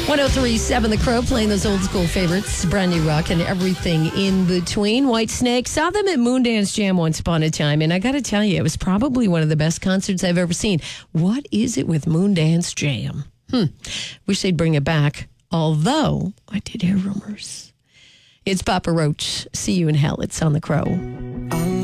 1037 The Crow, playing those old school favorites, brand new rock and everything in between. Whitesnake, saw them at Moondance Jam once upon a time, and I got to tell you, it was probably one of the best concerts I've ever seen. What is it with Moondance Jam? Wish they'd bring it back, although I did hear rumors. It's Papa Roach. See You in Hell. It's on The Crow.